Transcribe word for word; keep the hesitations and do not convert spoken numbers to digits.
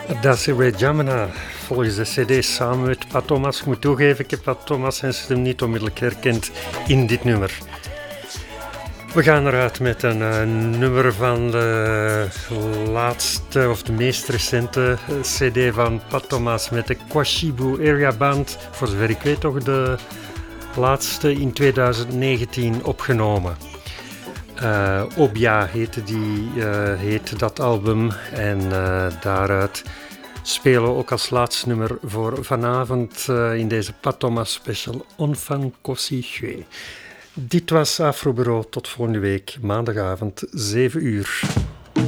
Dat is Ray Jamina, volgens de cd samen met Pat Thomas. Ik moet toegeven, ik heb Pat Thomas zijn stem niet onmiddellijk herkend in dit nummer. We gaan eruit met een uh, nummer van de laatste of de meest recente cd van Pat Thomas met de Kwashibu Area Band. Voor zover ik weet toch de laatste in twintig negentien opgenomen. Uh, Obja heette, die, uh, heette dat album en uh, daaruit spelen we ook als laatste nummer voor vanavond uh, in deze Pat Thomas special Onfan Kosi Chue. Dit was Afrobureau, tot volgende week maandagavond zeven uur.